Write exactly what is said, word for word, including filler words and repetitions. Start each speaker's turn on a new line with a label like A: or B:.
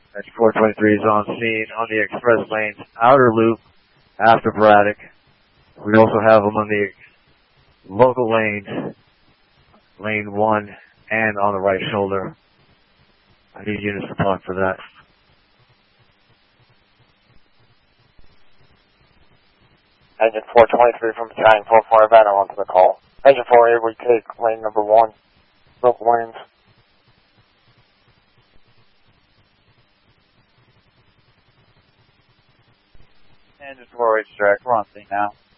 A: Engine four twenty-three is on scene on the express lanes, outer loop, after Braddock. We also have them on the local lanes, lane one, and on the right shoulder. I need units to talk for that.
B: Engine four twenty-three from Battalion four four Havana onto the call. Engine four eight, we take lane number one, local lanes.
C: Engine four eight, Strike, we're on scene now.